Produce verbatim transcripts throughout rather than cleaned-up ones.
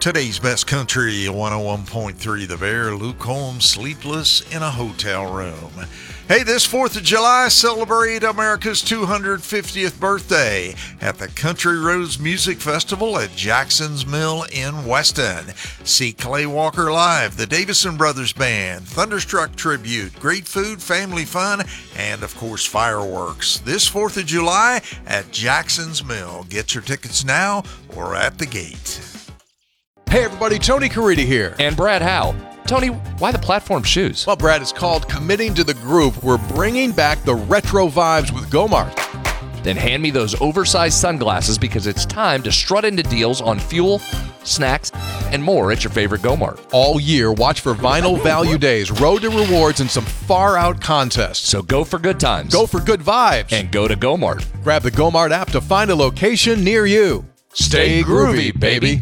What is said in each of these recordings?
Today's best country, one oh one point three The Bear, Luke Holmes, Sleepless in a Hotel Room. Hey, this fourth of July, celebrate America's two hundred fiftieth birthday at the Country Roads Music Festival at Jackson's Mill in Weston. See Clay Walker live, the Davison Brothers Band, Thunderstruck Tribute, great food, family fun, and of course fireworks. This fourth of July at Jackson's Mill. Get your tickets now or at the gate. Hey everybody, Tony Caridi here. And Brad Howe. Tony, why the platform shoes? Well, Brad, it's called Committing to the Groove. We're bringing back the retro vibes with Gomart. Then hand me those oversized sunglasses because it's time to strut into deals on fuel, snacks, and more at your favorite Gomart. All year, watch for Vinyl Value Days, Road to Rewards, and some far-out contests. So go for good times. Go for good vibes. And go to Gomart. Grab the Gomart app to find a location near you. Stay groovy, baby.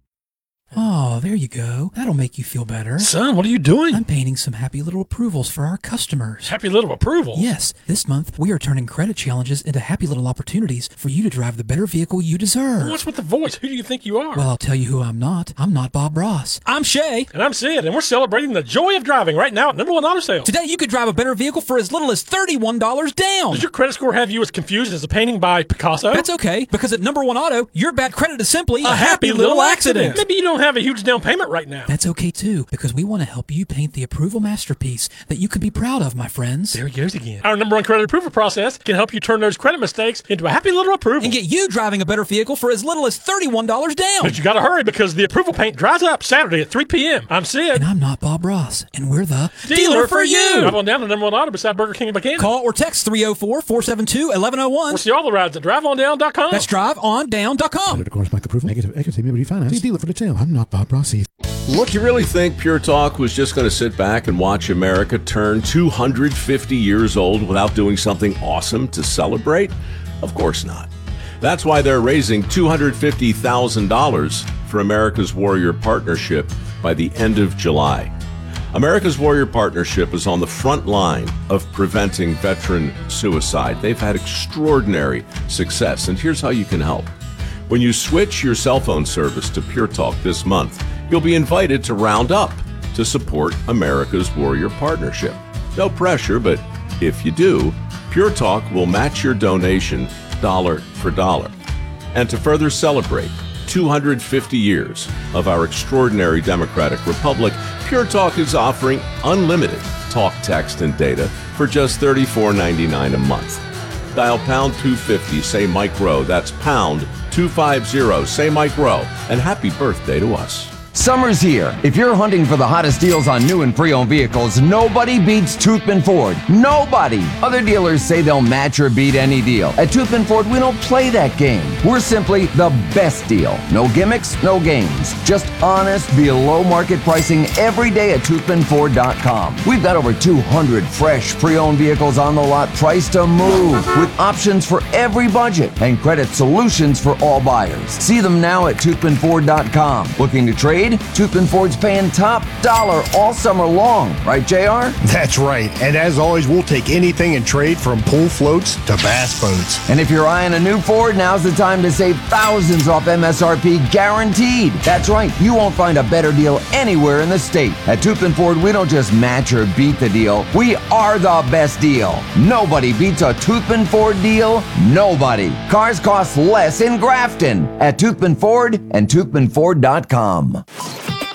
Oh, there you go. That'll make you feel better. Son, what are you doing? I'm painting some happy little approvals for our customers. Happy little approvals? Yes. This month, we are turning credit challenges into happy little opportunities for you to drive the better vehicle you deserve. What's with the voice? Who do you think you are? Well, I'll tell you who I'm not. I'm not Bob Ross. I'm Shay. And I'm Sid, and we're celebrating the joy of driving right now at Number One Auto Sales. Today, you could drive a better vehicle for as little as thirty-one dollars down. Does your credit score have you as confused as a painting by Picasso? That's okay, because at Number One Auto, your bad credit is simply a, a happy, happy little, little accident. accident. Maybe you don't have a huge down payment right now. That's okay too, because we want to help you paint the approval masterpiece that you can be proud of, my friends. There he goes again. Our number one credit approval process can help you turn those credit mistakes into a happy little approval. And get you driving a better vehicle for as little as thirty-one dollars down. But you gotta hurry because the approval paint dries up Saturday at three p.m. I'm Sid. And I'm not Bob Ross. And we're the dealer, dealer for you. Drive on down to Number One Auto beside Burger King and Buchanan. Call or text three oh four, four seven two, one one oh one. Or see all the rides at drive on down dot com. That's drive on down dot com. Of course, Mike approval. Negative equity may be financed. See dealer for detail. I'm not Bob Ross. Look, you really think Pure Talk was just going to sit back and watch America turn two hundred fifty years old without doing something awesome to celebrate? Of course not. That's why they're raising two hundred fifty thousand dollars for America's Warrior Partnership by the end of July. America's Warrior Partnership is on the front line of preventing veteran suicide. They've had extraordinary success, and here's how you can help. When you switch your cell phone service to Pure Talk this month, you'll be invited to round up to support America's Warrior Partnership. No pressure, but if you do, Pure Talk will match your donation dollar for dollar. And to further celebrate two hundred fifty years of our extraordinary democratic republic, Pure Talk is offering unlimited talk, text, and data for just thirty-four ninety-nine a month. Dial pound two fifty, say Mike Rowe. That's pound two fifty, say Mike Rowe. And happy birthday to us. Summer's here. If you're hunting for the hottest deals on new and pre-owned vehicles, nobody beats Toothman Ford. Nobody! Other dealers say they'll match or beat any deal. At Toothman Ford, we don't play that game. We're simply the best deal. No gimmicks, no games. Just honest, below market pricing every day at toothman ford dot com. We've got over two hundred fresh pre-owned vehicles on the lot priced to move, with options for every budget and credit solutions for all buyers. See them now at toothman ford dot com. Looking to trade? Toothman Ford's paying top dollar all summer long. Right, J R? That's right. And as always, we'll take anything in trade from pool floats to bass boats. And if you're eyeing a new Ford, now's the time to save thousands off M S R P guaranteed. That's right. You won't find a better deal anywhere in the state. At Toothman Ford, we don't just match or beat the deal. We are the best deal. Nobody beats a Toothman Ford deal. Nobody. Cars cost less in Grafton at Toothman Ford and toothman ford dot com.